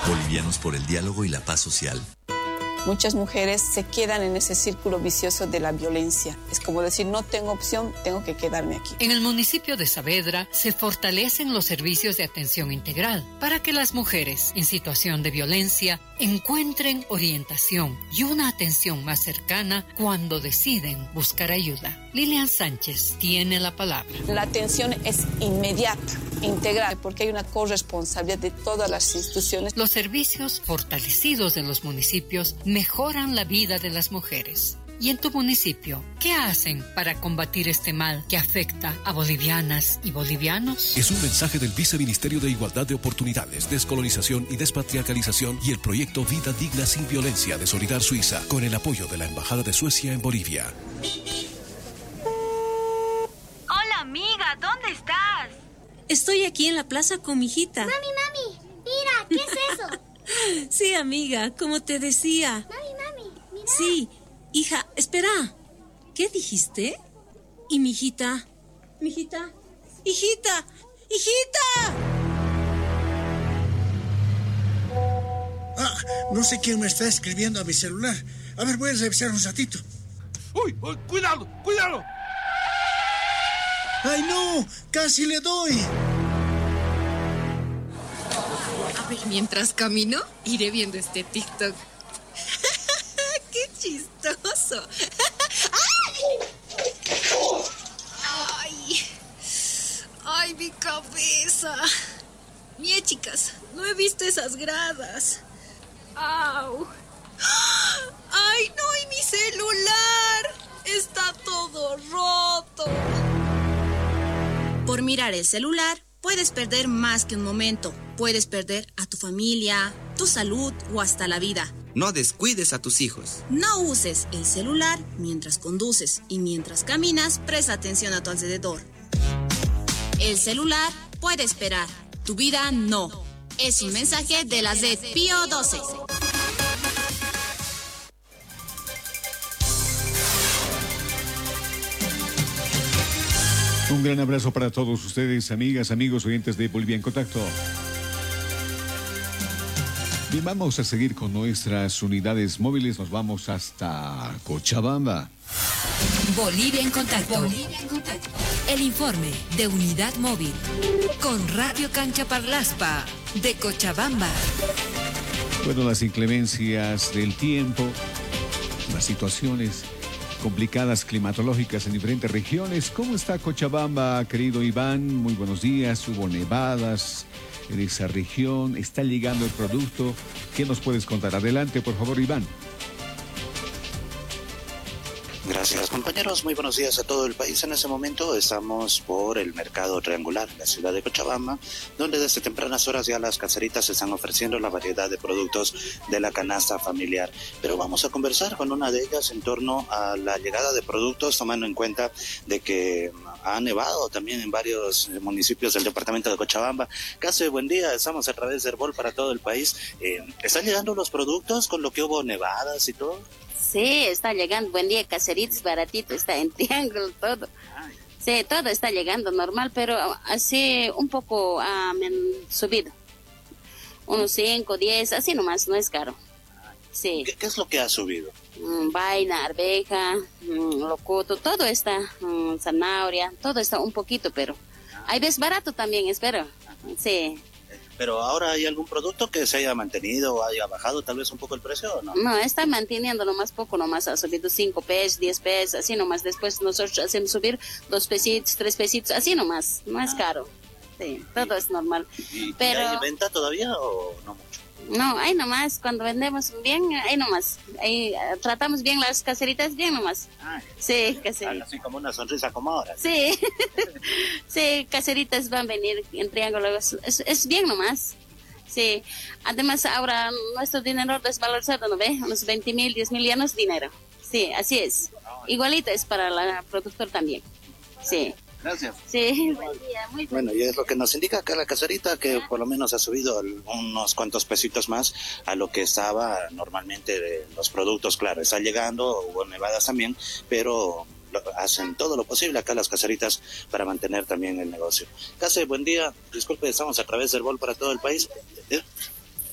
Bolivianos por el diálogo y la paz social. Muchas mujeres se quedan en ese círculo vicioso de la violencia. Es como decir, no tengo opción, tengo que quedarme aquí. En el municipio de Saavedra se fortalecen los servicios de atención integral para que las mujeres en situación de violencia encuentren orientación y una atención más cercana cuando deciden buscar ayuda. Lilian Sánchez tiene la palabra. La atención es inmediata, integral, porque hay una corresponsabilidad de todas las instituciones. Los servicios fortalecidos en los municipios mejoran la vida de las mujeres. ¿Y en tu municipio, qué hacen para combatir este mal que afecta a bolivianas y bolivianos? Es un mensaje del Viceministerio de Igualdad de Oportunidades, Descolonización y Despatriarcalización y el proyecto Vida Digna Sin Violencia de Solidar Suiza, con el apoyo de la Embajada de Suecia en Bolivia. Hola, amiga, ¿dónde estás? Estoy aquí en la plaza con mi hijita. Mami, mira, ¿qué es eso? Sí, amiga, como te decía. Mami, mira. Sí, hija, espera. ¿Qué dijiste? ¿Y mi hijita? ¿Mi hijita? ¡Hijita! ¡Hijita! No sé quién me está escribiendo a mi celular. A ver, voy a revisar un ratito. ¡Uy! ¡Cuidado! ¡Ay, no! ¡Casi le doy! A ver, mientras camino, iré viendo este TikTok. ¡Qué chistoso! ¡Ay! ¡Ay, mi cabeza! Mire, chicas, no he visto esas gradas. ¡Au! ¡Ay, no! ¡Y mi celular! ¡Está todo roto! Por mirar el celular, puedes perder más que un momento. Puedes perder a tu familia, tu salud o hasta la vida. No descuides a tus hijos. No uses el celular mientras conduces y mientras caminas, presta atención a tu alrededor. El celular puede esperar, tu vida no. Es un mensaje de la red Pío 12. Un gran abrazo para todos ustedes, amigas, amigos, oyentes de Bolivia en Contacto. Bien, vamos a seguir con nuestras unidades móviles. Nos vamos hasta Cochabamba. Bolivia en Contacto. Bolivia en Contacto. El informe de Unidad Móvil con Radio Cancha Parlaspa de Cochabamba. Bueno, las inclemencias del tiempo, las situaciones complicadas climatológicas en diferentes regiones. ¿Cómo está Cochabamba, querido Iván? Muy buenos días. Hubo nevadas en esa región. ¿Está llegando el producto? ¿Qué nos puedes contar? Adelante, por favor, Iván. Gracias, compañeros. Muy buenos días a todo el país. En ese momento estamos por el Mercado Triangular en la ciudad de Cochabamba, donde desde tempranas horas ya las caseritas están ofreciendo la variedad de productos de la canasta familiar. Pero vamos a conversar con una de ellas en torno a la llegada de productos, tomando en cuenta de que ha nevado también en varios municipios del departamento de Cochabamba. Case, buen día. Estamos a través de Herbol para todo el país. ¿Están llegando los productos con lo que hubo nevadas y todo? Sí, está llegando. Buen día, caseritos, baratito, está en triángulo, todo. Sí, todo está llegando normal, pero así un poco me han subido. Unos 5, 10, así nomás, no es caro. Sí. ¿Qué es lo que ha subido? Vaina, arveja, locuto, todo está, zanahoria, todo está un poquito, pero hay veces barato también, espero. Sí. ¿Pero ahora hay algún producto que se haya mantenido o haya bajado tal vez un poco el precio o no? No, está manteniendo nomás poco, nomás ha subido 5 pesos, 10 pesos, así nomás. Después nosotros hacemos subir 2 pesitos, 3 pesitos, así nomás, no es caro. Sí, todo es normal. Pero ¿hay venta todavía o no mucho? No, ahí nomás, cuando vendemos bien, ahí nomás. Ahí tratamos bien las caseritas, bien nomás. Sí, caseritas. Así como una sonrisa como ahora. Sí, sí, caseritas van a venir en triángulo, es bien nomás. Sí, además ahora nuestro dinero desvalorizado, ¿no ve? Unos 20,000, 10,000 ya no es dinero. Sí, así es. Igualito es para la productor también. Sí. Gracias. Sí, buen día, muy bien. Bueno, y es lo que nos indica acá la caserita, que por lo menos ha subido unos cuantos pesitos más a lo que estaba normalmente de los productos. Claro, está llegando, hubo nevadas también, pero hacen todo lo posible acá las caseritas para mantener también el negocio. Case, buen día. Disculpe, estamos a través del Herbol para todo el país.